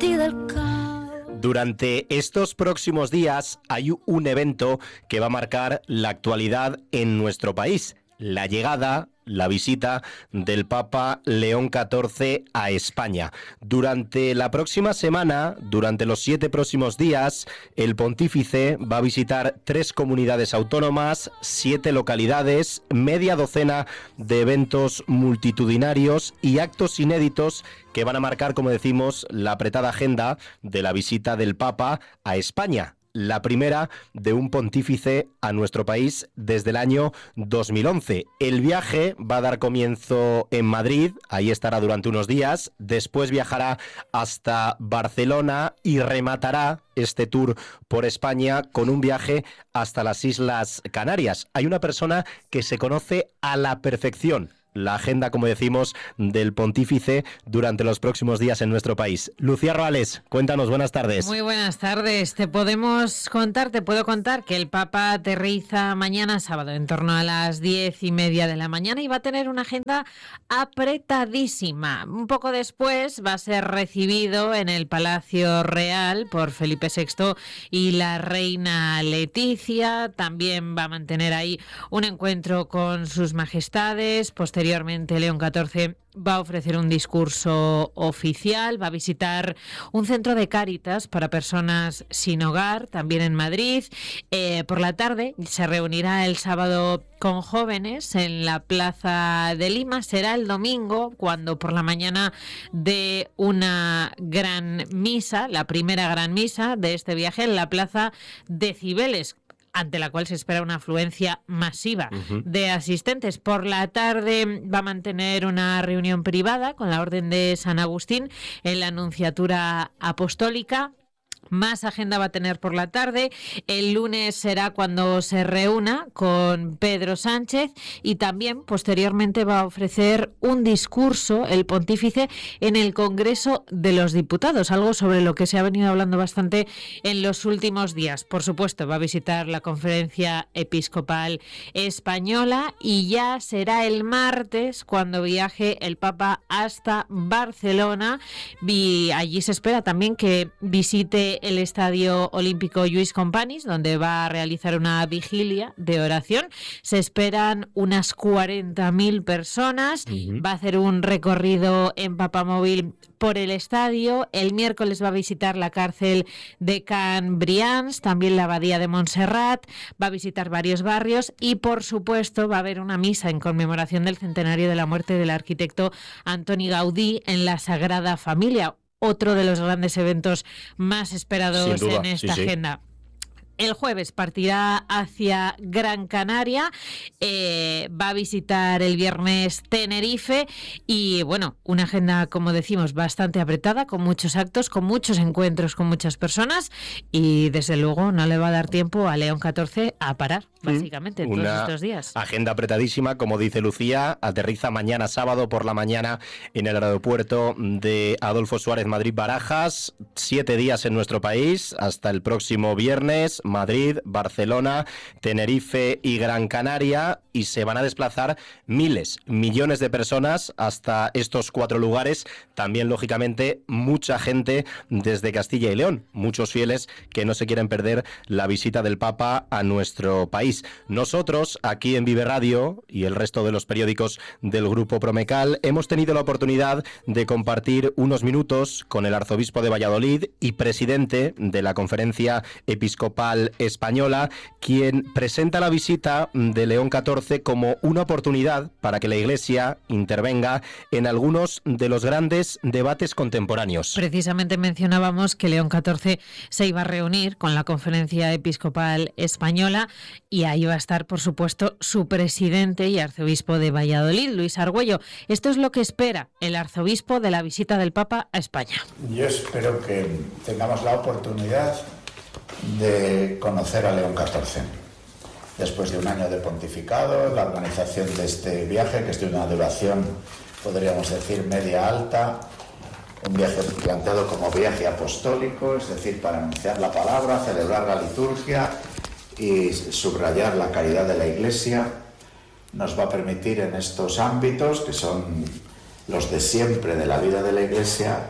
del caos. Durante estos próximos días hay un evento que va a marcar la actualidad en nuestro país. La llegada, la visita del Papa León XIV a España. Durante la próxima semana, durante los 7 próximos días, el pontífice va a visitar 3 comunidades autónomas, 7 localidades, media docena de eventos multitudinarios y actos inéditos que van a marcar, como decimos, la apretada agenda de la visita del Papa a España. La primera de un pontífice a nuestro país desde el año 2011. El viaje va a dar comienzo en Madrid, ahí estará durante unos días, después viajará hasta Barcelona y rematará este tour por España con un viaje hasta las Islas Canarias. Hay una persona que se conoce a la perfección la agenda, como decimos, del pontífice durante los próximos días en nuestro país. Lucía Roales, cuéntanos, buenas tardes. Muy buenas tardes. Te puedo contar que el Papa aterriza mañana sábado en torno a las 10:30 de la mañana y va a tener una agenda apretadísima. Un poco después va a ser recibido en el Palacio Real por Felipe VI y la reina Leticia. También va a mantener ahí un encuentro con sus majestades. Posteriormente, León XIV va a ofrecer un discurso oficial, va a visitar un centro de Cáritas para personas sin hogar, también en Madrid. Por la tarde se reunirá el sábado con jóvenes en la Plaza de Lima. Será el domingo cuando por la mañana dé una gran misa, la primera gran misa de este viaje en la Plaza de Cibeles, ante la cual se espera una afluencia masiva de asistentes. Por la tarde va a mantener una reunión privada con la Orden de San Agustín en la Nunciatura Apostólica. Más agenda va a tener por la tarde. El lunes será cuando se reúna con Pedro Sánchez y también posteriormente va a ofrecer un discurso, el pontífice, en el Congreso de los Diputados, algo sobre lo que se ha venido hablando bastante en los últimos días. Por supuesto, va a visitar la Conferencia Episcopal Española y ya será el martes cuando viaje el Papa hasta Barcelona. Y allí se espera también que visite el Estadio Olímpico Lluís Companys, donde va a realizar una vigilia de oración. Se esperan unas 40.000 personas. Va a hacer un recorrido en papamóvil por el estadio. El miércoles va a visitar la cárcel de Can Brians, también la abadía de Montserrat, va a visitar varios barrios y, por supuesto, va a haber una misa en conmemoración del centenario de la muerte del arquitecto Antoni Gaudí en la Sagrada Familia. Otro de los grandes eventos más esperados en esta agenda. El jueves partirá hacia Gran Canaria, va a visitar el viernes Tenerife y, bueno, una agenda, como decimos, bastante apretada, con muchos actos, con muchos encuentros con muchas personas y, desde luego, no le va a dar tiempo a León XIV a parar, básicamente, en todos estos días. Agenda apretadísima, como dice Lucía, aterriza mañana sábado por la mañana en el aeropuerto de Adolfo Suárez Madrid-Barajas, 7 días en nuestro país, hasta el próximo viernes. Madrid, Barcelona, Tenerife y Gran Canaria, y se van a desplazar miles, millones de personas hasta estos 4 lugares. También, lógicamente, mucha gente desde Castilla y León, muchos fieles que no se quieren perder la visita del Papa a nuestro país. Nosotros, aquí en Vive Radio y el resto de los periódicos del Grupo Promecal, hemos tenido la oportunidad de compartir unos minutos con el arzobispo de Valladolid y presidente de la Conferencia Episcopal Española, quien presenta la visita de León XIV como una oportunidad para que la Iglesia intervenga en algunos de los grandes debates contemporáneos. Precisamente mencionábamos que León XIV se iba a reunir con la Conferencia Episcopal Española y ahí va a estar, por supuesto, su presidente y arzobispo de Valladolid, Luis Argüello. Esto es lo que espera el arzobispo de la visita del Papa a España. Yo espero que tengamos la oportunidad de conocer a León XIV. Después de un año de pontificado, la organización de este viaje, que es de una duración, podríamos decir, media-alta, un viaje planteado como viaje apostólico, es decir, para anunciar la palabra, celebrar la liturgia y subrayar la caridad de la Iglesia, nos va a permitir en estos ámbitos, que son los de siempre de la vida de la Iglesia,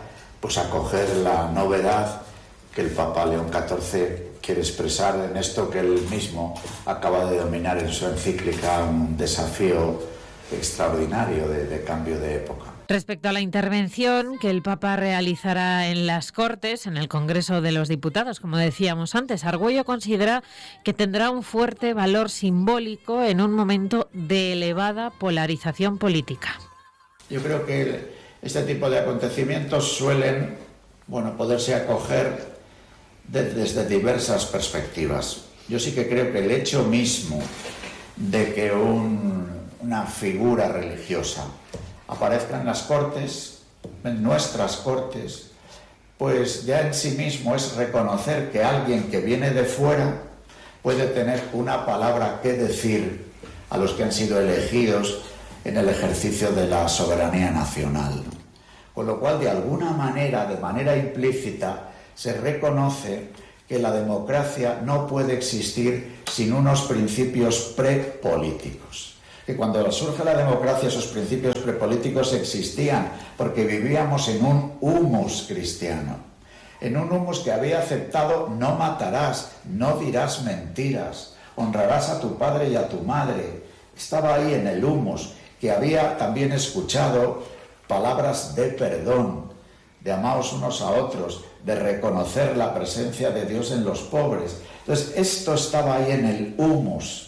pues acoger la novedad que el Papa León XIV quiere expresar en esto que él mismo acaba de denominar en su encíclica un desafío extraordinario de cambio de época. Respecto a la intervención que el Papa realizará en las Cortes, en el Congreso de los Diputados, como decíamos antes, Argüello considera que tendrá un fuerte valor simbólico en un momento de elevada polarización política. Yo creo que este tipo de acontecimientos suelen, poderse acoger desde diversas perspectivas. Yo sí que creo que el hecho mismo de que una figura religiosa aparezca en las Cortes, en nuestras Cortes, pues ya en sí mismo es reconocer que alguien que viene de fuera puede tener una palabra que decir a los que han sido elegidos en el ejercicio de la soberanía nacional. Con lo cual, de alguna manera, de manera implícita, se reconoce que la democracia no puede existir sin unos principios prepolíticos. Que cuando surge la democracia esos principios prepolíticos existían porque vivíamos en un humus cristiano, en un humus que había aceptado no matarás, no dirás mentiras, honrarás a tu padre y a tu madre. Estaba ahí en el humus, que había también escuchado palabras de perdón, de amaos unos a otros, de reconocer la presencia de Dios en los pobres. Entonces, esto estaba ahí en el humus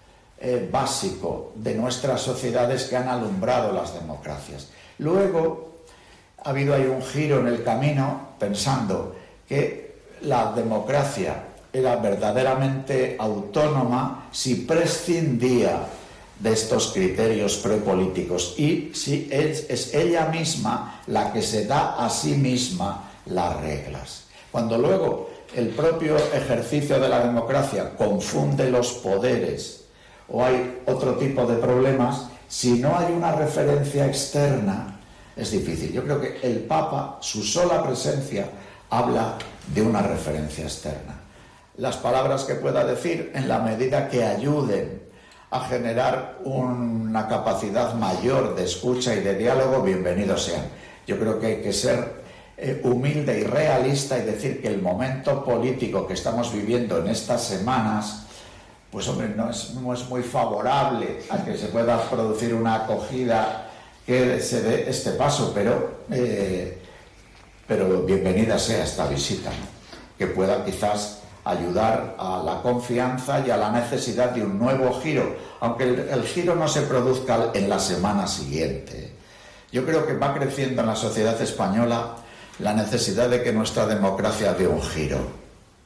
básico de nuestras sociedades que han alumbrado las democracias. Luego ha habido ahí un giro en el camino pensando que la democracia era verdaderamente autónoma si prescindía de estos criterios prepolíticos y si es ella misma la que se da a sí misma las reglas. Cuando luego el propio ejercicio de la democracia confunde los poderes o hay otro tipo de problemas, si no hay una referencia externa, es difícil. Yo creo que el Papa, su sola presencia, habla de una referencia externa. Las palabras que pueda decir, en la medida que ayuden a generar una capacidad mayor de escucha y de diálogo, bienvenidos sean. Yo creo que hay que ser humilde y realista y decir que el momento político que estamos viviendo en estas semanas, pues hombre, no es muy favorable a que se pueda producir una acogida que se dé este paso, pero bienvenida sea esta visita, ¿no? Que pueda quizás ayudar a la confianza y a la necesidad de un nuevo giro, aunque el giro no se produzca en la semana siguiente. Yo creo que va creciendo en la sociedad española la necesidad de que nuestra democracia dé un giro.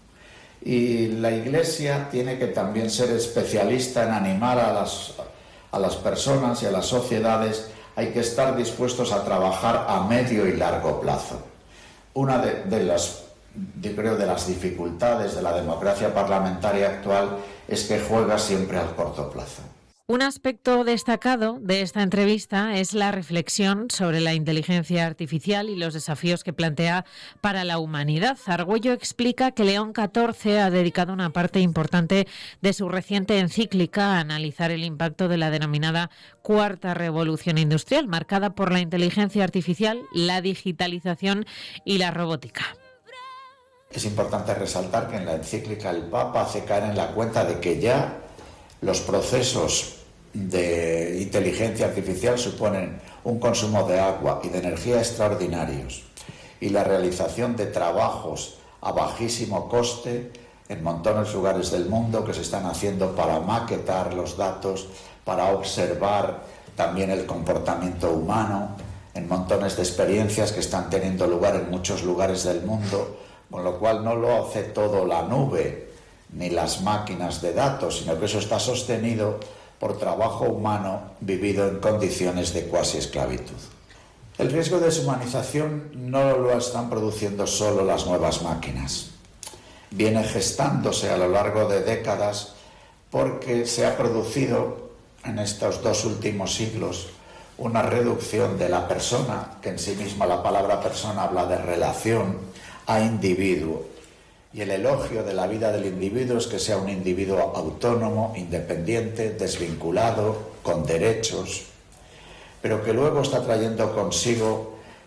Y la Iglesia tiene que también ser especialista en animar a las personas y a las sociedades. Hay que estar dispuestos a trabajar a medio y largo plazo. Una de las dificultades de la democracia parlamentaria actual es que juega siempre al corto plazo. Un aspecto destacado de esta entrevista es la reflexión sobre la inteligencia artificial y los desafíos que plantea para la humanidad. Argüello explica que León XIV ha dedicado una parte importante de su reciente encíclica a analizar el impacto de la denominada Cuarta Revolución Industrial, marcada por la inteligencia artificial, la digitalización y la robótica. Es importante resaltar que en la encíclica el Papa hace caer en la cuenta de que ya los procesos de inteligencia artificial suponen un consumo de agua y de energía extraordinarios y la realización de trabajos a bajísimo coste en montones de lugares del mundo que se están haciendo para maquetar los datos, para observar también el comportamiento humano, en montones de experiencias que están teniendo lugar en muchos lugares del mundo, con lo cual no lo hace todo la nube ni las máquinas de datos, sino que eso está sostenido por trabajo humano vivido en condiciones de cuasi esclavitud. El riesgo de deshumanización no lo están produciendo solo las nuevas máquinas. Viene gestándose a lo largo de décadas porque se ha producido en estos 2 últimos siglos una reducción de la persona, que en sí misma la palabra persona habla de relación, a individuo. Y el elogio de la vida del individuo es que sea un individuo autónomo, independiente, desvinculado, con derechos, pero que luego está trayendo consigo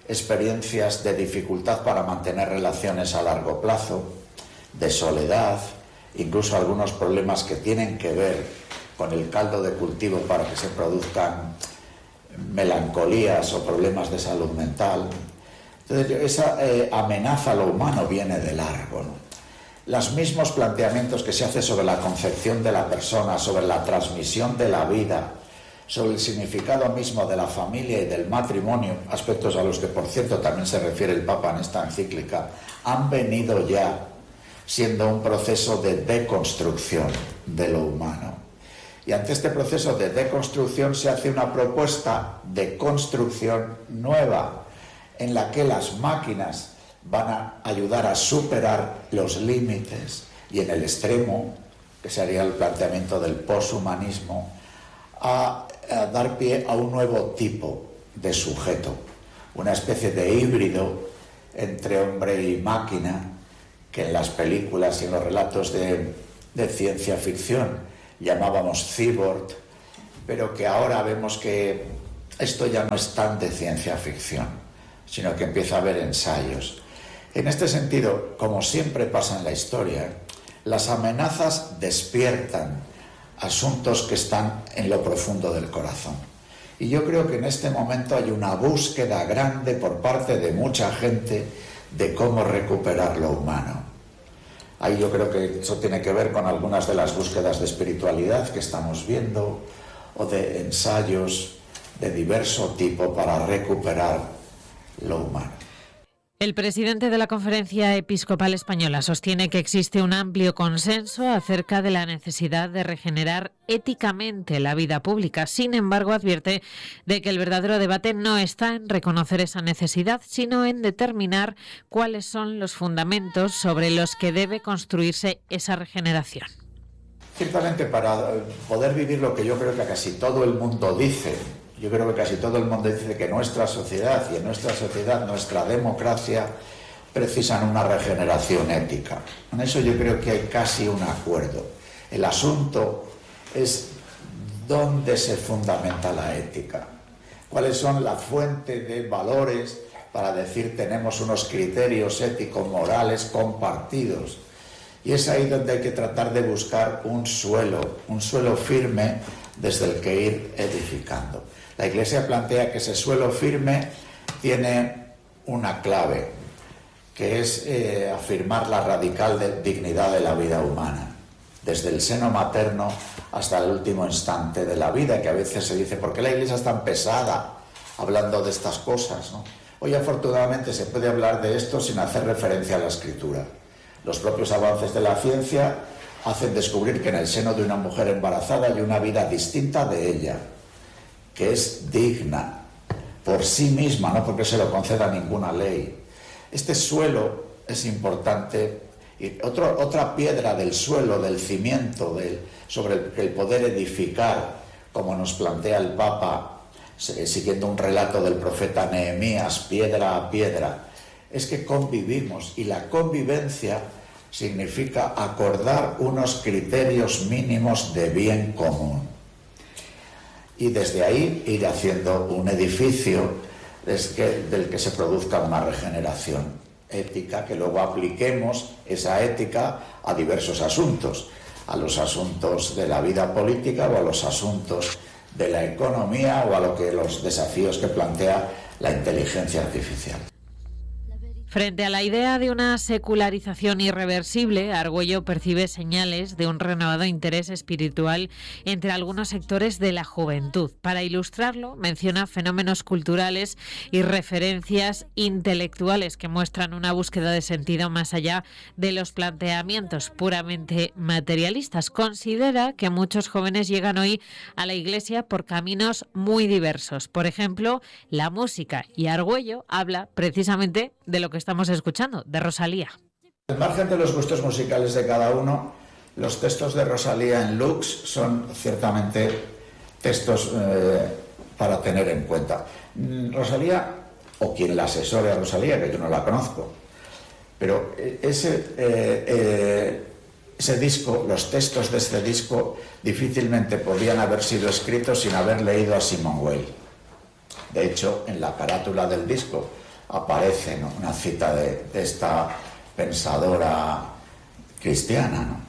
experiencias de dificultad para mantener relaciones a largo plazo, de soledad, incluso algunos problemas que tienen que ver con el caldo de cultivo para que se produzcan melancolías o problemas de salud mental. Entonces, esa amenaza a lo humano viene de largo, ¿no? Los mismos planteamientos que se hace sobre la concepción de la persona, sobre la transmisión de la vida, sobre el significado mismo de la familia y del matrimonio, aspectos a los que, por cierto, también se refiere el Papa en esta encíclica, han venido ya siendo un proceso de deconstrucción de lo humano. Y ante este proceso de deconstrucción se hace una propuesta de construcción nueva, en la que las máquinas van a ayudar a superar los límites y en el extremo, que sería el planteamiento del poshumanismo, a dar pie a un nuevo tipo de sujeto, una especie de híbrido entre hombre y máquina, que en las películas y en los relatos de ciencia ficción llamábamos cyborg, pero que ahora vemos que esto ya no es tan de ciencia ficción, sino que empieza a haber ensayos. En este sentido, como siempre pasa en la historia, las amenazas despiertan asuntos que están en lo profundo del corazón. Y yo creo que en este momento hay una búsqueda grande por parte de mucha gente de cómo recuperar lo humano. Ahí yo creo que eso tiene que ver con algunas de las búsquedas de espiritualidad que estamos viendo o de ensayos de diverso tipo para recuperar lo humano. El presidente de la Conferencia Episcopal Española sostiene que existe un amplio consenso acerca de la necesidad de regenerar éticamente la vida pública. Sin embargo, advierte de que el verdadero debate no está en reconocer esa necesidad, sino en determinar cuáles son los fundamentos sobre los que debe construirse esa regeneración. Ciertamente, para poder vivir lo que yo creo que casi todo el mundo dice, yo creo que casi todo el mundo dice que nuestra sociedad y en nuestra sociedad, nuestra democracia, precisan una regeneración ética. En eso yo creo que hay casi un acuerdo. El asunto es dónde se fundamenta la ética, cuáles son la fuente de valores para decir tenemos unos criterios éticos, morales compartidos. Y es ahí donde hay que tratar de buscar un suelo firme desde el que ir edificando. La Iglesia plantea que ese suelo firme tiene una clave, que es afirmar la radical dignidad de la vida humana, desde el seno materno hasta el último instante de la vida, que a veces se dice, ¿por qué la Iglesia es tan pesada hablando de estas cosas, ¿no? Hoy afortunadamente se puede hablar de esto sin hacer referencia a la Escritura. Los propios avances de la ciencia hacen descubrir que en el seno de una mujer embarazada hay una vida distinta de ella, que es digna por sí misma, no porque se lo conceda ninguna ley. Este suelo es importante. Y otra piedra del suelo, del cimiento, sobre el poder edificar, como nos plantea el Papa, siguiendo un relato del profeta Nehemías, piedra a piedra, es que convivimos, y la convivencia significa acordar unos criterios mínimos de bien común. Y desde ahí ir haciendo un edificio del que se produzca una regeneración ética, que luego apliquemos esa ética a diversos asuntos, a los asuntos de la vida política o a los asuntos de la economía o a los desafíos que plantea la inteligencia artificial. Frente a la idea de una secularización irreversible, Argüello percibe señales de un renovado interés espiritual entre algunos sectores de la juventud. Para ilustrarlo, menciona fenómenos culturales y referencias intelectuales que muestran una búsqueda de sentido más allá de los planteamientos puramente materialistas. Considera que muchos jóvenes llegan hoy a la Iglesia por caminos muy diversos. Por ejemplo, la música, y Argüello habla precisamente de lo que estamos escuchando, de Rosalía. Al margen de los gustos musicales de cada uno, los textos de Rosalía en Lux son ciertamente textos para tener en cuenta. Rosalía, o quien la asesore a Rosalía, que yo no la conozco, pero ese disco, los textos de este disco difícilmente podían haber sido escritos sin haber leído a Simone Weil. De hecho, en la carátula del disco aparece, ¿no?, una cita de esta pensadora cristiana, ¿no?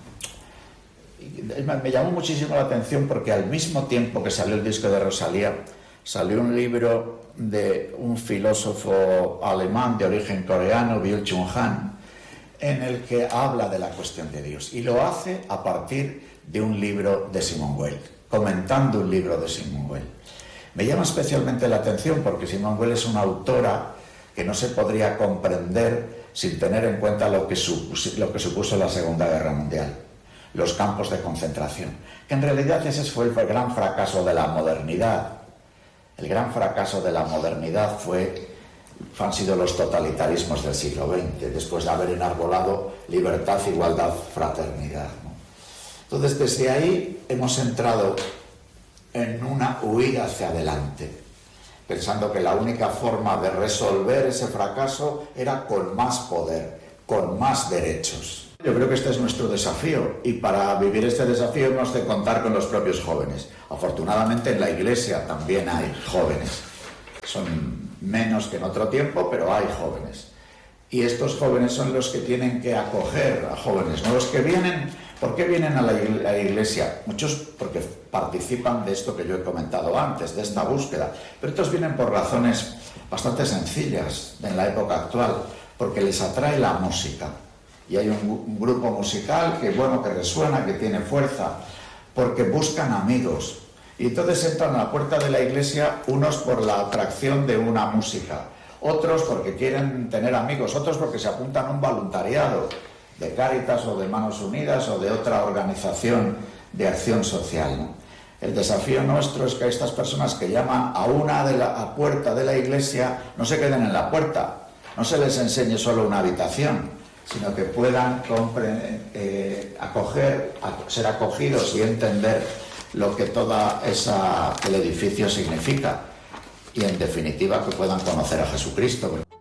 Me llamó muchísimo la atención porque al mismo tiempo que salió el disco de Rosalía, salió un libro de un filósofo alemán de origen coreano, Byung-Chul Han, en el que habla de la cuestión de Dios, y lo hace a partir de un libro de Simone Weil, comentando un libro de Simone Weil. Me llama especialmente la atención porque Simone Weil es una autora que no se podría comprender sin tener en cuenta lo que supuso la Segunda Guerra Mundial, los campos de concentración, que en realidad ese fue el gran fracaso de la modernidad. El gran fracaso de la modernidad han sido los totalitarismos del siglo XX, después de haber enarbolado libertad, igualdad, fraternidad, ¿no? Entonces, desde ahí hemos entrado en una huida hacia adelante, pensando que la única forma de resolver ese fracaso era con más poder, con más derechos. Yo creo que este es nuestro desafío, y para vivir este desafío hemos de contar con los propios jóvenes. Afortunadamente en la Iglesia también hay jóvenes. Son menos que en otro tiempo, pero hay jóvenes. Y estos jóvenes son los que tienen que acoger a jóvenes, no los que vienen. ¿Por qué vienen a la Iglesia? Muchos porque participan de esto que yo he comentado antes, de esta búsqueda. Pero otros vienen por razones bastante sencillas en la época actual, porque les atrae la música. Y hay un grupo musical que resuena, que tiene fuerza, porque buscan amigos. Y entonces entran a la puerta de la iglesia, unos por la atracción de una música, otros porque quieren tener amigos, otros porque se apuntan a un voluntariado de Cáritas o de Manos Unidas o de otra organización de acción social, ¿no? El desafío nuestro es que estas personas que llaman a puerta de la iglesia no se queden en la puerta, no se les enseñe solo una habitación, sino que puedan ser acogidos y entender lo que el edificio significa, y en definitiva que puedan conocer a Jesucristo.